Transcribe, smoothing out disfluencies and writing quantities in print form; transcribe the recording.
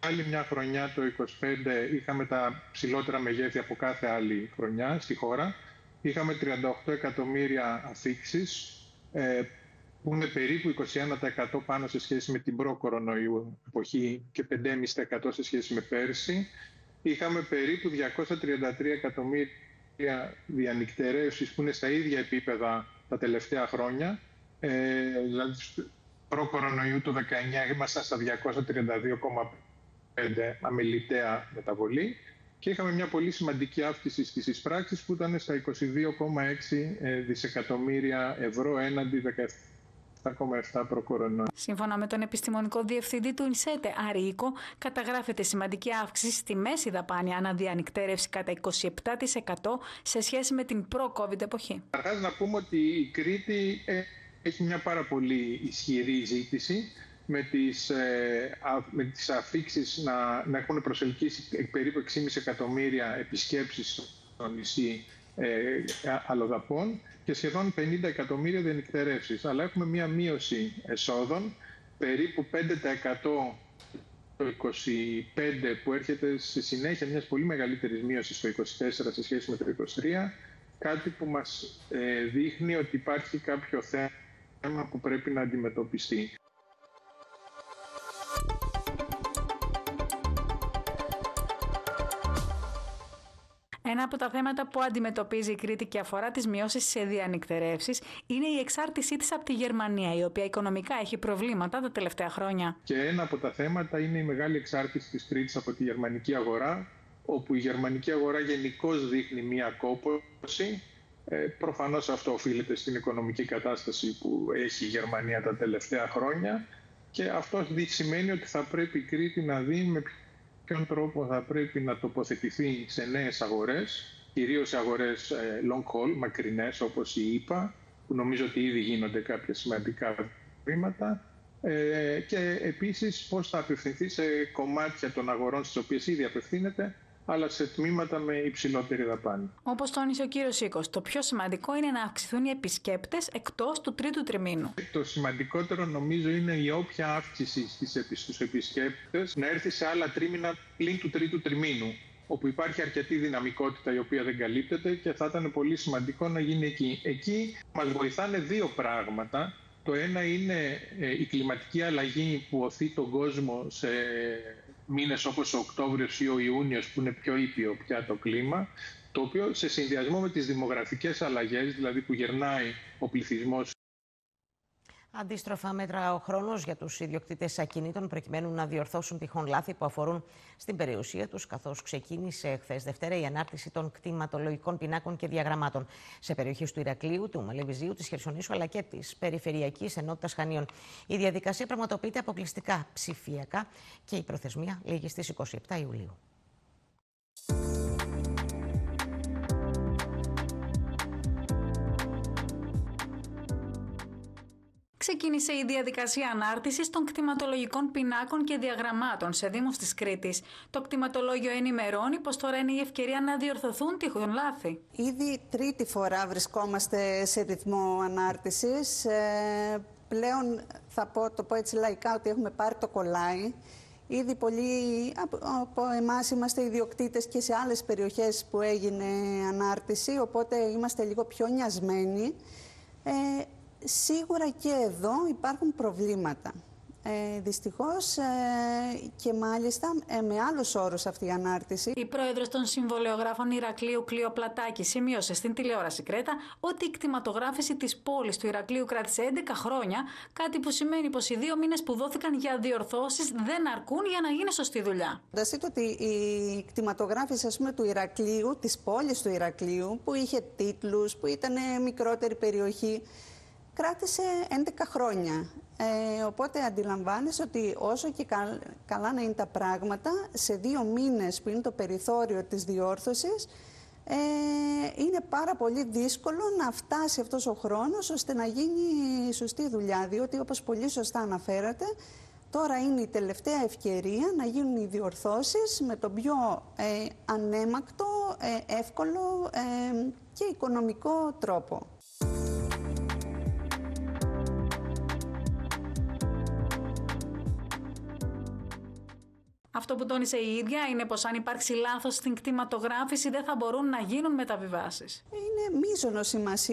άλλη μια χρονιά, το 2025, είχαμε τα ψηλότερα μεγέθη από κάθε άλλη χρονιά στη χώρα. Είχαμε 38 εκατομμύρια αφίξεις, που είναι περίπου 21% πάνω σε σχέση με την προ-κορονοϊού εποχή και 5,5% σε σχέση με πέρσι. Είχαμε περίπου 233 εκατομμύρια διανυκτερεύσεις, που είναι στα ίδια επίπεδα τα τελευταία χρόνια. Δηλαδή, προ-κορονοϊού το 19 ήμασταν στα 232,5 αμεληταία μεταβολή και είχαμε μια πολύ σημαντική αύξηση στις εισπράξεις που ήταν στα 22,6 δισεκατομμύρια ευρώ έναντι 17,7 προ-κορονοϊού. Σύμφωνα με τον επιστημονικό διευθυντή του ΙΝΣΕΤΕ, Άρη Οίκο, καταγράφεται σημαντική αύξηση στη μέση δαπάνη αναδιανυκτέρευση κατά 27% σε σχέση με την προ-COVID εποχή. Καταρχάς να πούμε ότι η Κρήτη έχει μια πάρα πολύ ισχυρή ζήτηση με τις αφίξεις να έχουν προσελκύσει περίπου 6,5 εκατομμύρια επισκέψεις στο νησί αλλοδαπών και σχεδόν 50 εκατομμύρια διανυκτερεύσεις. Αλλά έχουμε μια μείωση εσόδων, περίπου 5% το 25, που έρχεται σε συνέχεια μιας πολύ μεγαλύτερης μείωσης το 24 σε σχέση με το 23, κάτι που μας δείχνει ότι υπάρχει κάποιο θέμα που πρέπει να αντιμετωπιστεί. Ένα από τα θέματα που αντιμετωπίζει η Κρήτη και αφορά τις μειώσεις σε διανυκτερεύσεις είναι η εξάρτησή της από τη Γερμανία, η οποία οικονομικά έχει προβλήματα τα τελευταία χρόνια. Και ένα από τα θέματα είναι η μεγάλη εξάρτηση της Κρήτης από τη γερμανική αγορά, όπου η γερμανική αγορά γενικώς δείχνει μία κόπωση. Προφανώς αυτό οφείλεται στην οικονομική κατάσταση που έχει η Γερμανία τα τελευταία χρόνια και αυτό σημαίνει ότι θα πρέπει η Κρήτη να δει με ποιον τρόπο θα πρέπει να τοποθετηθεί σε νέες αγορές, κυρίως σε αγορές long haul, μακρινές όπως η ΗΠΑ, που νομίζω ότι ήδη γίνονται κάποια σημαντικά βήματα, και επίσης πώς θα απευθυνθεί σε κομμάτια των αγορών στις οποίες ήδη απευθύνεται, αλλά σε τμήματα με υψηλότερη δαπάνη. Όπως τόνισε ο κύριος Οίκος, το πιο σημαντικό είναι να αυξηθούν οι επισκέπτες εκτός του τρίτου τριμήνου. Το σημαντικότερο νομίζω είναι η όποια αύξηση στους επισκέπτες να έρθει σε άλλα τρίμηνα πλην του τρίτου τριμήνου, όπου υπάρχει αρκετή δυναμικότητα η οποία δεν καλύπτεται και θα ήταν πολύ σημαντικό να γίνει εκεί. Εκεί μας βοηθάνε δύο πράγματα. Το ένα είναι η κλιματική αλλαγή που οθεί τον κόσμο σε μήνες όπως ο Οκτώβριος ή ο Ιούνιος, που είναι πιο ήπιο πια το κλίμα, το οποίο σε συνδυασμό με τις δημογραφικές αλλαγές, δηλαδή που γερνάει ο πληθυσμός. Αντίστροφα μέτρα ο χρόνος για τους ιδιοκτήτες ακινήτων προκειμένου να διορθώσουν τυχόν λάθη που αφορούν στην περιουσία τους, καθώς ξεκίνησε χθες Δευτέρα η ανάρτηση των κτηματολογικών πινάκων και διαγραμμάτων σε περιοχές του Ηρακλείου, του Μαλεβιζίου, της Χερσονήσου αλλά και της Περιφερειακής Ενότητας Χανίων. Η διαδικασία πραγματοποιείται αποκλειστικά ψηφιακά και η προθεσμία λήγει στις 27 Ιουλίου. Ξεκίνησε η διαδικασία ανάρτησης των κτηματολογικών πινάκων και διαγραμμάτων σε δήμους της Κρήτης. Το κτηματολόγιο ενημερώνει πως τώρα είναι η ευκαιρία να διορθωθούν τυχόν λάθη. Ήδη τρίτη φορά βρισκόμαστε σε ρυθμό ανάρτησης. Πλέον θα το πω έτσι λαϊκά ότι έχουμε πάρει το κολλάι. Ήδη πολλοί από εμάς είμαστε ιδιοκτήτες και σε άλλες περιοχές που έγινε ανάρτηση, οπότε είμαστε λίγο πιο νοιασμένοι. Σίγουρα και εδώ υπάρχουν προβλήματα. Δυστυχώς και μάλιστα με άλλους όρους αυτή η ανάρτηση. Η πρόεδρος των συμβολεογράφων Ηρακλείου, Κλείο Πλατάκη, σημείωσε στην τηλεόραση Κρέτα ότι η κτηματογράφηση της πόλης του Ηρακλείου κράτησε 11 χρόνια, κάτι που σημαίνει πως οι 2 μήνες που δόθηκαν για διορθώσεις δεν αρκούν για να γίνει σωστή δουλειά. Φανταστείτε ότι η κτηματογράφηση, ας πούμε, του Ηρακλείου, της πόλης του Ηρακλείου, που είχε τίτλους, που ήταν μικρότερη περιοχή, κράτησε 11 χρόνια. Οπότε αντιλαμβάνεσαι ότι όσο και καλά να είναι τα πράγματα, σε 2 μήνες που είναι το περιθώριο της διόρθωσης, είναι πάρα πολύ δύσκολο να φτάσει αυτός ο χρόνος ώστε να γίνει σωστή δουλειά. Διότι, όπως πολύ σωστά αναφέρατε, τώρα είναι η τελευταία ευκαιρία να γίνουν οι διορθώσεις με τον πιο ανέμακτο, εύκολο και οικονομικό τρόπο. Αυτό που τόνισε η ίδια είναι πως αν υπάρξει λάθος στην κτηματογράφηση δεν θα μπορούν να γίνουν μεταβιβάσεις. Είναι μείζωνος σημασία